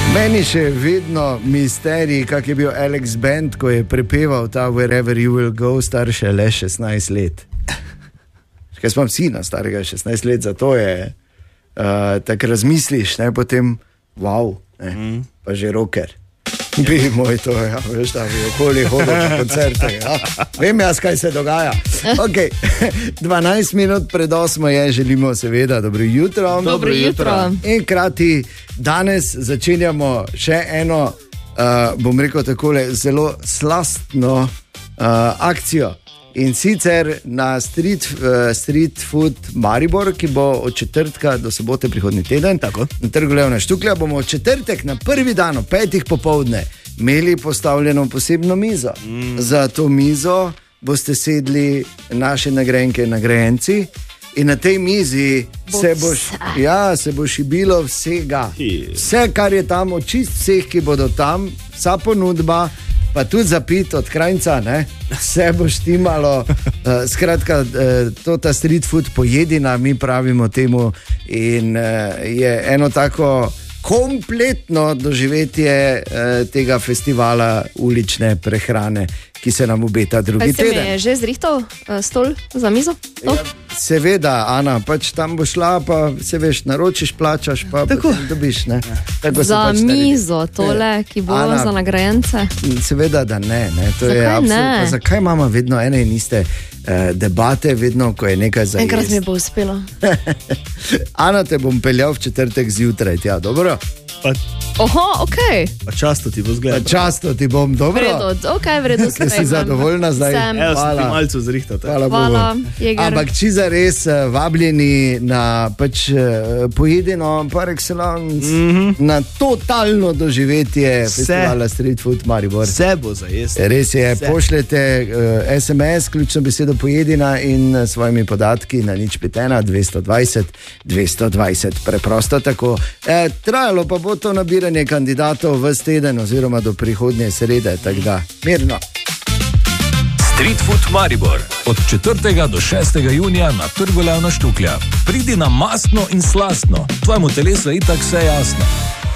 Meni še vedno misterij, kak je bil Alex Band, ko je prepeval ta Wherever You Will Go, star še le 16 let. Kaj smo sina starega 16 let, zato je tako razmisliš, ne, potem wow, ne, pa že rocker. Bi moj to, ja, veš, da bi okoli hodil na koncerte, ja. Vem jaz, kaj se dogaja. Ok, 12 minut pred 8 je, želimo seveda dobro jutro. Dobro jutro. In krati danes začenjamo še eno, bom rekel takole, zelo slastno akcijo. In sicer na Street Food Maribor, ki bo od četrtka do sobote prihodnji teden, tako, na Trgu Leona Štuklja, bomo v četrtek na prvi dan, 5 popoldne, imeli postavljeno posebno mizo. Za to mizo boste sedli naše nagrajenke in nagrajenci in na tej mizi se bo šibilo vsega. Vse, kar je tam, od čist vseh, ki bodo tam, vsa ponudba, pa tudi zapit od krajnca, ne? Vse bo štimalo, skratka, to ta street food pojedina, mi pravimo temu, in je eno tako kompletno doživetje tega festivala ulične prehrane, ki se nam obeta drugi teden. Se mi je že zrihtal stol za mizo? Ja, seveda, Ana, pač tam bo šla, pa se veš, naročiš, plačaš, pa potem dobiš, ne? Tako za pač mizo tole, ki bo Ana, za nagrajence? Seveda, da ne, to zakaj je absolutno. Ne? Zakaj imamo vedno ene in iste debate, vedno, ko je nekaj za jesti? Enkrat mi bo uspelo. Ana, te bom peljal v četrtek zjutraj, tja, dobro? Oho, ok. Pa často ti bo zgledal. Často ti bom, dobro? Vredo, si zadovoljna zdaj? Evo, si ti malce zrihtate. Hvala, Jeger. Ampak či za res vabljeni na pač pojedino par excellence, na totalno doživetje festivala Street Food Maribor. Vse bo za jesti. Res je, pošljete SMS, ključno besedo pojedina in svojimi podatki na 051 220 220. Preprosto tako. Trajalo pa bo to nabiranje kandidatov v teden oziroma do prihodnje srede, tako da mirno. Street Food Maribor od 4. do 6. junija na Trgu Leona Štuklja. Pridi na mastno in slastno, tvojemu telesu je itak vse jasno.